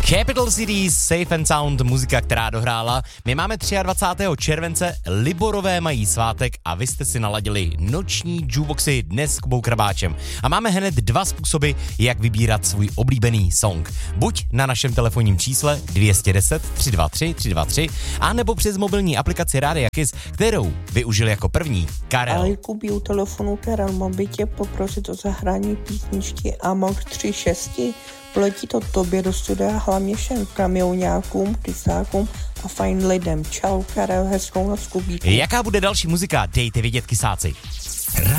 Capital Cities, Safe and Sound, muzika, která dohrála. My máme 23. července, Liborové mají svátek a vy jste si naladili noční jukeboxy dnes s Kubou Krabáčem. A máme hned dva způsoby, jak vybírat svůj oblíbený song. Buď na našem telefonním čísle 210 323 323, anebo přes mobilní aplikaci Rádia Kiss, kterou využil jako první Karel. Ale Kubí, u telefonu Karel, mám by tě poprosit o zahrání písničky Amok 3.6. Poletí to tobě do studia, hlavně všem kamioňákům, kysákům a fajn lidem. Čau, Karel, hezkou noc, Kubíku. Jaká bude další muzika? Dejte vědět, kysáci.